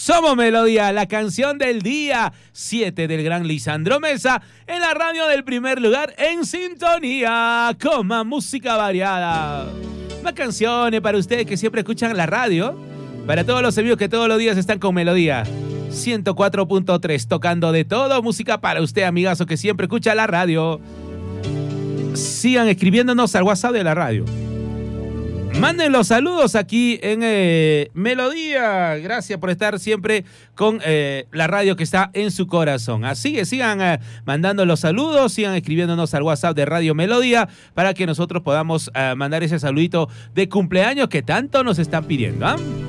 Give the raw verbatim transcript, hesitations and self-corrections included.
Somos Melodía, la canción del día siete del gran Lisandro Mesa, en la radio del primer lugar en sintonía, con más música variada. Más canciones para ustedes que siempre escuchan la radio, para todos los amigos que todos los días están con Melodía ciento cuatro punto tres, tocando de todo, música para usted, amigazo, que siempre escucha la radio. Sigan escribiéndonos al WhatsApp de la radio. Manden los saludos aquí en eh, Melodía. Gracias por estar siempre con eh, la radio que está en su corazón. Así que sigan eh, mandando los saludos, sigan escribiéndonos al WhatsApp de Radio Melodía para que nosotros podamos eh, mandar ese saludito de cumpleaños que tanto nos están pidiendo, ¿eh?